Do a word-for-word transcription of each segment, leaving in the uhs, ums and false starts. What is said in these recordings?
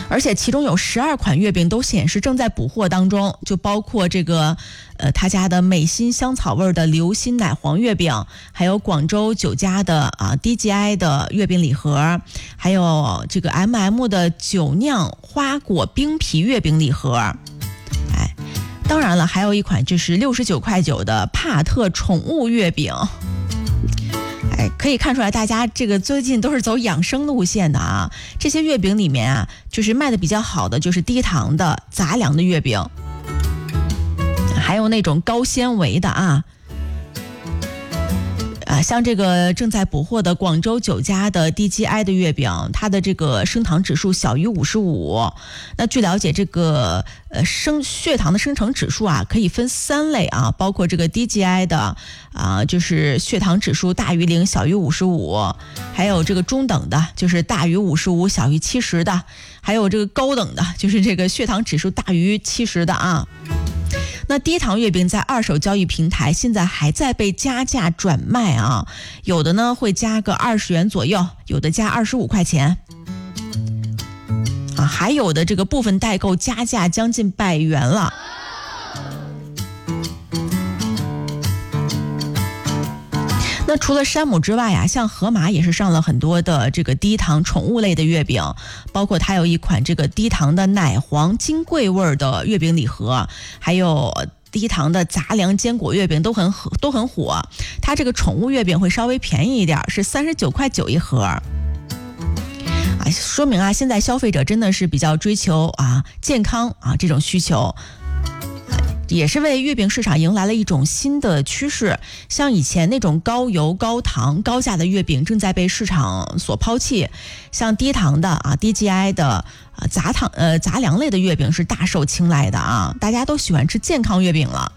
而且其中有十二款月饼都显示正在补货当中，就包括这个呃他家的美心香草味的流心奶黄月饼，还有广州酒家的啊 D G I 的月饼礼盒，还有这个 M M 的酒酿花果冰皮月饼礼盒。哎，当然了，还有一款就是六十九块九的帕特宠物月饼。哎，可以看出来大家这个最近都是走养生路线的啊。这些月饼里面啊，就是卖的比较好的就是低糖的杂粮的月饼，还有那种高纤维的啊。啊，像这个正在补货的广州酒家的 D G I 的月饼，它的这个升糖指数小于五十五。那据了解，这个呃升血糖的生成指数啊，可以分三类啊，包括这个 D G I 的啊，就是血糖指数大于零，小于五十五，还有这个中等的，就是大于五十五，小于七十的，还有这个高等的，就是这个血糖指数大于七十的啊。那低糖月饼在二手交易平台现在还在被加价转卖啊，有的呢会加个二十元左右，有的加二十五块钱啊，还有的这个部分代购加价将近百元了。那除了山姆之外啊，像盒马也是上了很多的这个低糖宠物类的月饼，包括它有一款这个低糖的奶黄金桂味的月饼礼盒，还有低糖的杂粮坚果月饼都很都很火。它这个宠物月饼会稍微便宜一点，是三十九块九一盒。啊，说明啊，现在消费者真的是比较追求啊健康啊这种需求。也是为月饼市场迎来了一种新的趋势，像以前那种高油、高糖、高价的月饼正在被市场所抛弃，像低糖的啊 D G I 的啊杂糖呃杂粮类的月饼是大受青睐的啊，大家都喜欢吃健康月饼了。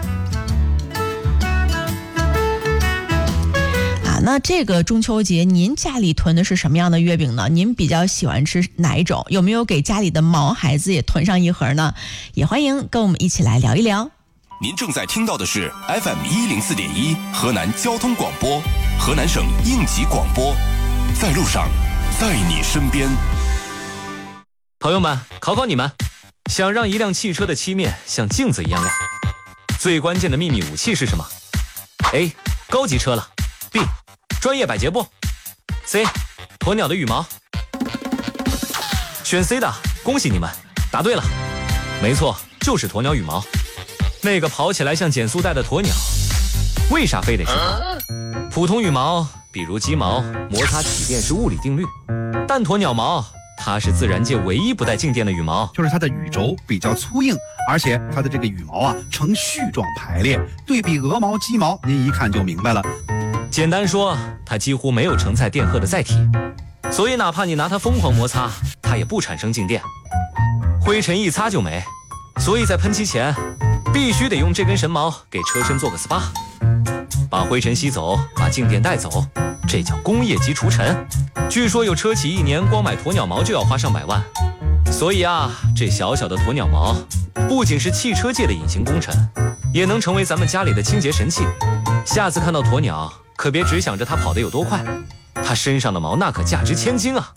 那这个中秋节您家里囤的是什么样的月饼呢？您比较喜欢吃哪一种？有没有给家里的毛孩子也囤上一盒呢？也欢迎跟我们一起来聊一聊。 您正在听到的是 F M 一零四点一河南交通广播，河南省应急广播，在路上，在你身边。 朋友们，考考你们，想让一辆汽车的漆面像镜子一样亮，最关键的秘密武器是什么？ A. 高级车了。 B. 专业百洁布。 C. 鸵鸟的羽毛。选 C 的恭喜你们答对了，没错，就是鸵鸟羽毛，那个跑起来像减速带的鸵鸟。为啥非得是它？普通羽毛比如鸡毛摩擦起电是物理定律，但鸵鸟毛它是自然界唯一不带静电的羽毛， 就是它的羽轴比较粗硬，而且它的这个羽毛啊呈絮状排列，对比鹅毛鸡毛您一看就明白了。 简单说，它几乎没有承载电荷的载体，所以哪怕你拿它疯狂摩擦，它也不产生静电，灰尘一擦就没。所以在喷漆前必须得用这根神毛给车身做个 S P A， 把灰尘吸走，把静电带走，这叫工业级除尘。据说有车企一年光买鸵鸟毛就要花上百万，所以啊，这小小的鸵鸟毛不仅是汽车界的隐形功臣，也能成为咱们家里的清洁神器。下次看到鸵鸟，可别只想着它跑得有多快，它身上的毛那可价值千金啊。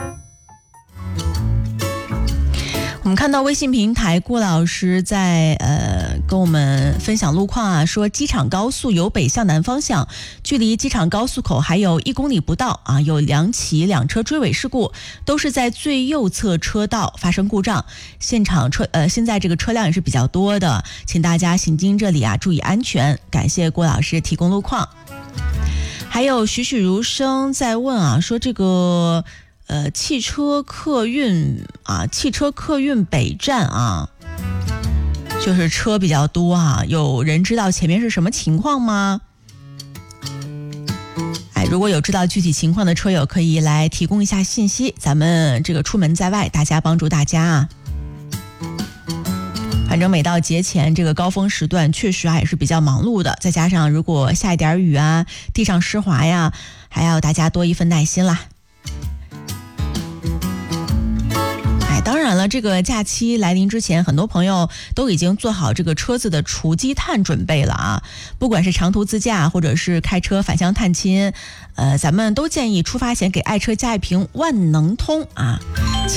我们看到微信平台郭老师在呃跟我们分享路况啊，说机场高速由北向南方向，距离机场高速口还有一公里不到啊，有两起两车追尾事故，都是在最右侧车道发生故障，现场车呃现在这个车辆也是比较多的，请大家行经这里啊注意安全。感谢郭老师提供路况。还有栩栩如生在问啊，说这个呃，汽车客运啊，汽车客运北站啊，就是车比较多啊，有人知道前面是什么情况吗？哎，如果有知道具体情况的车友，可以来提供一下信息，咱们这个出门在外，大家帮助大家啊。反正每到节前这个高峰时段，确实还是比较忙碌的，再加上如果下一点雨啊，地上湿滑呀，还要大家多一份耐心啦。当然了，这个假期来临之前，很多朋友都已经做好这个车子的除积碳准备了啊。不管是长途自驾，或者是开车返乡探亲，呃，咱们都建议出发前给爱车加一瓶万能通啊。